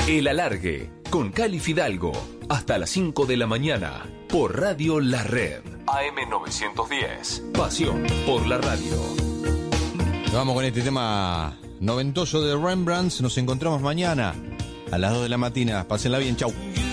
El Alargue, con Cali Fidalgo, hasta las 5 de la mañana, por Radio La Red. AM910, pasión por la radio. Vamos con este tema noventoso de Rembrandt. Nos encontramos mañana a las 2 de la mañana. Pásenla bien, chau.